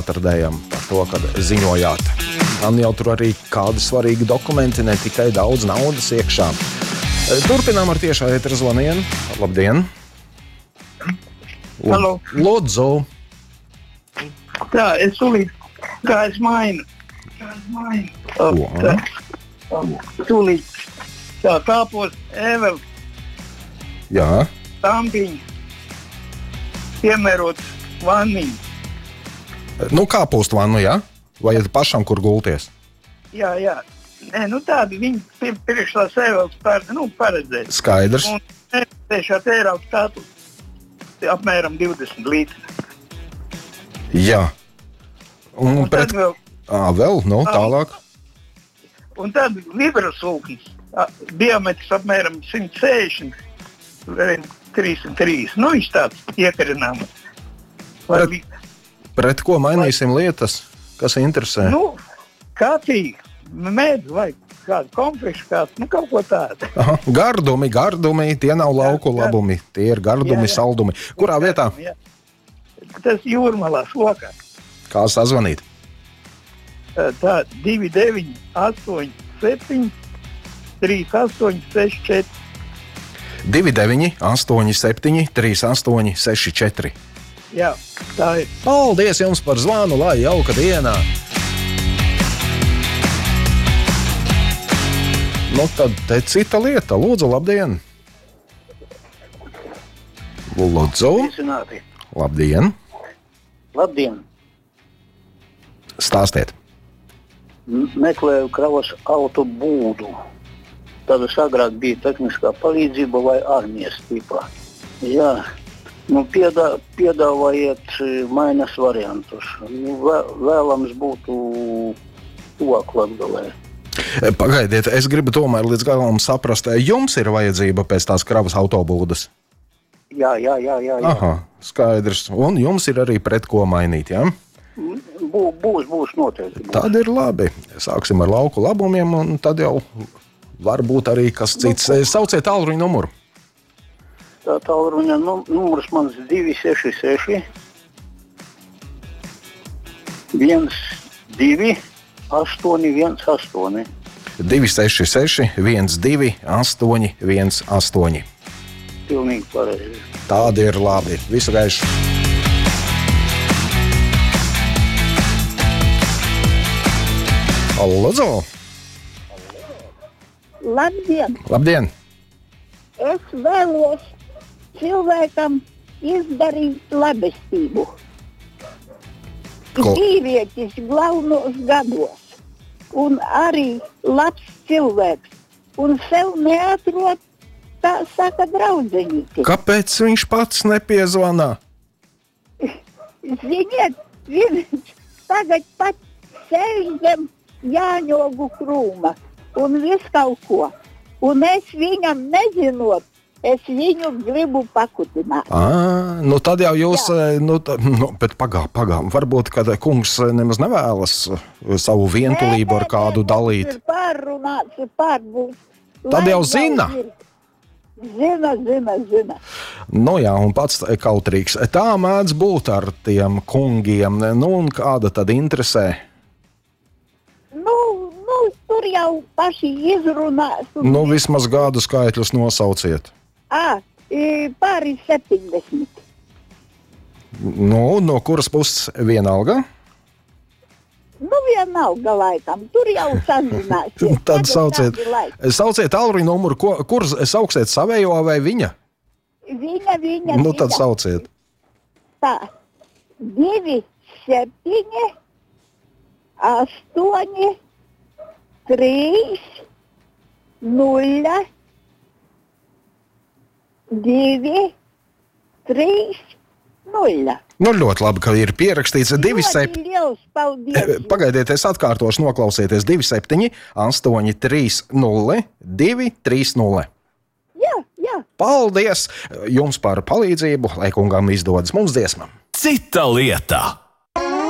atradējām par to, kad ziņojāt. Man jau tur arī kādi svarīgi dokumenti, ne tikai daudz naudas iekšā. Turpinām ar tiešā ētera zvaniem. Labdien! Halo. Lūdzu! Tā, es mainu. Tūlīt. Tā, kāpos Ēvel. Jā. Tampiņa. Piemērots vanniņu. Nu, kāpostu vannu, jā? Vai pašam, kur gulties? Jā. Nē, tādi viņi priekš tās Ēveles paredzēt. Skaidrs. Un tiešā tērauda status apmēram 20 litri. Jā. Un pret... vēl, tālāk. Un tad vibrasūknis, diametrs apmēram 160, 303. Viņš tāds iekarināms. Pret ko mainīsim lietas? Kas interesē? Kafija, medu vai kādu kompleksu, kaut ko tādu. Aha, gardumi, tie nav lauku labumi, tie ir gardumi, saldumi. Kurā vietā? Jā. Tas Jūrmalā, Slokā. Kā sazvanīt? Tā, 2987 3864. 2987 3864. Jā, tā ir. Paldies jums par zvanu, lai jauka dienā! Tad te cita lieta. Lūdzu, labdien! Lūdzu! Labdien! Labdien! Stāstiet! Meklēju kravas auto būdu. Tad agrāk bija tehniskā palīdzība vai armijas tipā. Jā, piedāvājiet mainas variantus. Vēlams būtu tuvāk Latgalē. Pagaidiet, es gribu tomēr līdz galam saprast, jums ir vajadzība pēc tās kravas autobūdas? Jā. Aha, skaidrs. Un jums ir arī pret ko mainīt, jā? Būs noteikti. Tad ir labi. Sāksim ar lauku labumiem, un tad jau varbūt arī kas cits. Sauciet tālruņa numuru. Tā tālruņa numurs mans 266 12 818. 266 12 818. Pilnīgi pareizi. Tādi ir labi. Visu gaišu. Lūdzu! Labdien! Labdien! Es vēlos cilvēkam izdarīt labestību. Dzīvietis galvenos gados un arī labs cilvēks un sev neatrod, tā saka draudzenīti. Kāpēc viņš pats nepiezvanā? Ziniet, viņš tagad pat sēž zem Jāņogu krūma un visu kaut ko. Un es viņam nezinot, es viņu gribu pakutināt. Tad jau jūs, bet pagām, varbūt, kad kungs nemaz nevēlas savu vientulību ar kādu dalīt. Pārrunāts, pārbūt. Tad jau zina. Zina. Jā, un pats kautrīgs. Tā mēdz būt ar tiem kungiem. Un kāda tad interesē? Tur jau paši izrunās. Vismaz gadu skaitļus nosauciet. Pāri 70. No kuras puses vienalga? Vienalga laikam. Tur jau sazināsies. Tad sauciet tālruņa numuru. Kur sauksiet, savējo vai viņa? Viņa. Tad sauciet. Tā. 2, 7, 8, 3, 0, 2, 3, 0. Ļoti labi, ka ir pierakstīts 27. Pagaidiet, es atkārtošu, noklausieties 27 830 230. Jā. Paldies jums par palīdzību, lai kungam izdodas mums dziesma. Cita lieta.